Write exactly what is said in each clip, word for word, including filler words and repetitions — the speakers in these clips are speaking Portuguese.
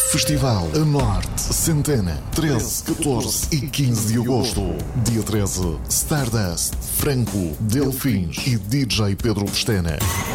Festival a Norte, Centena, treze, catorze e quinze de agosto. Dia treze, Stardust, Franco, Delfins e D J Pedro Pestana.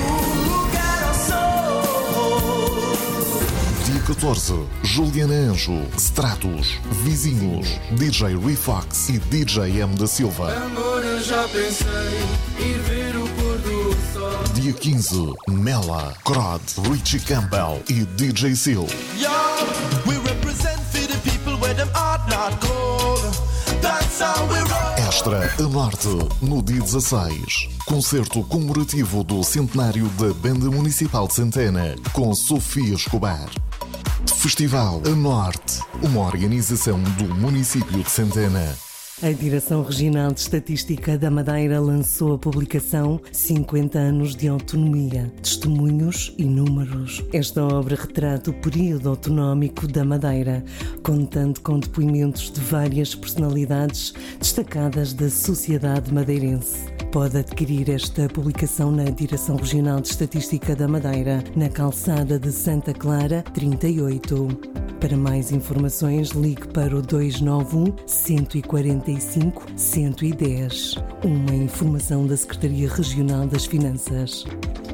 Dia catorze, Juliana Anjo, Stratos, Vizinhos, D J Refox e D J M da Silva. Amor, eu já pensei ir ver o pôr do sol. Dia quinze, Mela, Crod, Richie Campbell e D J Seal. Yo, we represent for the people where them heart not cold. That's how we roll. Extra a Norte, no dia dezasseis. Concerto comemorativo do centenário da Banda Municipal de Centena, com Sofia Escobar. Festival a Norte, uma organização do município de Centena. A Direção Regional de Estatística da Madeira lançou a publicação cinquenta anos de Autonomia, Testemunhos e Números. Esta obra retrata o período autonómico da Madeira, contando com depoimentos de várias personalidades destacadas da sociedade madeirense. Pode adquirir esta publicação na Direção Regional de Estatística da Madeira, na calçada de Santa Clara, trinta e oito. Para mais informações, ligue para o dois nove um, um quatro cinco, um um zero. Uma informação da Secretaria Regional das Finanças.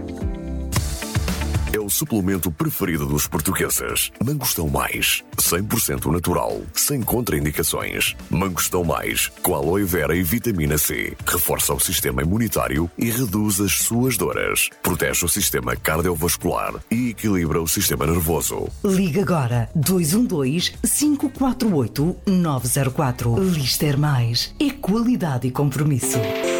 É o suplemento preferido dos portugueses. Mangostão Mais, cem por cento natural, sem contraindicações. Mangostão Mais, com aloe vera e vitamina C. Reforça o sistema imunitário e reduz as suas dores. Protege o sistema cardiovascular e equilibra o sistema nervoso. Liga agora dois um dois, cinco quatro oito, nove zero quatro. Lister Mais é qualidade e compromisso.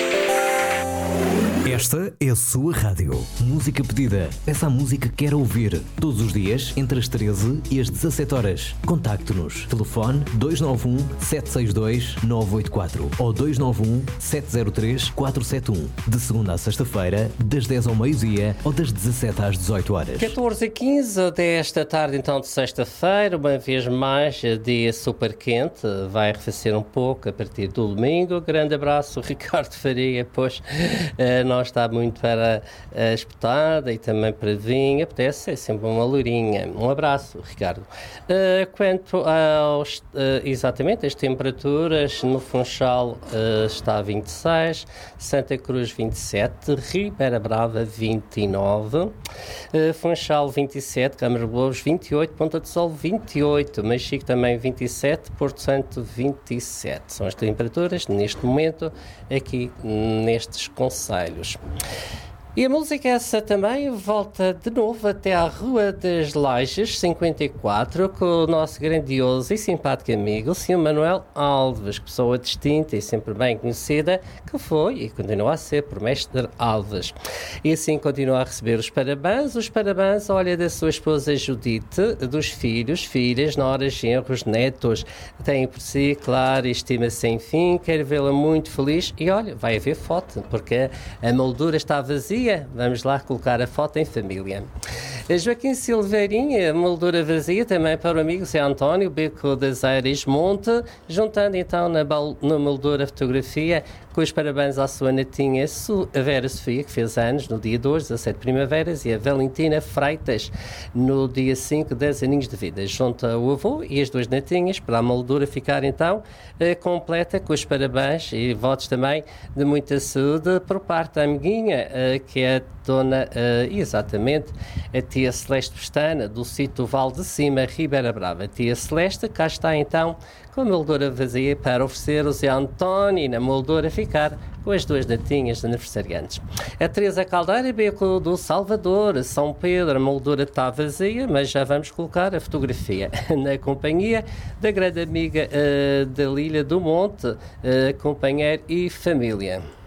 Esta é a sua rádio. Música pedida. Peça a música que quer ouvir. Todos os dias, entre as treze e as dezassete horas. Contacte-nos. Telefone dois nove um, sete seis dois, nove oito quatro ou dois nove um, sete zero três, quatro sete um. De segunda a sexta-feira, das dez ao meio-dia ou das dezassete às dezoito horas. catorze e quinze desta tarde, então, de sexta-feira, uma vez mais, dia super quente. Vai arrefecer um pouco a partir do domingo. Grande abraço, Ricardo Faria. Pois, nós está muito para a espetada e também para vinho, apetece, é sempre uma lourinha. Um abraço, Ricardo. Uh, quanto aos, uh, exatamente, as temperaturas, no Funchal uh, está a vinte e seis, Santa Cruz vinte e sete, Ribeira Brava vinte e nove, uh, Funchal vinte e sete, Câmara de Lobos vinte e oito, Ponta de Sol vinte e oito, Machico também vinte e sete, Porto Santo vinte e sete. São as temperaturas neste momento aqui nestes concelhos. E a música essa também volta de novo até à Rua das Lajes, cinquenta e quatro, com o nosso grandioso e simpático amigo, o senhor Manuel Alves, pessoa distinta e sempre bem conhecida, que foi e continua a ser por Mestre Alves. E assim continua a receber os parabéns. Os parabéns, olha, da sua esposa Judite, dos filhos, filhas, noras, genros, netos. Tem por si, claro, estima sem fim, quer vê-la muito feliz. E olha, vai haver foto, porque a moldura está vazia. Vamos lá colocar a foto em família. Joaquim Silveirinha, moldura vazia, também para o amigo Zé António, Beco das Aires Monte, juntando então na, na moldura fotografia com os parabéns à sua netinha a Vera Sofia, que fez anos no dia dois, dezassete primaveras, e a Valentina Freitas no dia cinco, dez aninhos de vida. Junta o avô e as duas netinhas para a moldura ficar então completa, com os parabéns e votos também de muita saúde por parte da amiguinha, que é a dona, exatamente, a tia Celeste Pestana, do sítio Val de Cima, Ribeira Brava. A tia Celeste, cá está então com a moldura vazia para oferecer o Zé António na moldura ficar com as duas netinhas de aniversariantes. A Teresa Caldeira, Beco do Salvador, São Pedro, a moldura está vazia, mas já vamos colocar a fotografia na companhia da grande amiga uh, da Lília do Monte, uh, companheiro e família.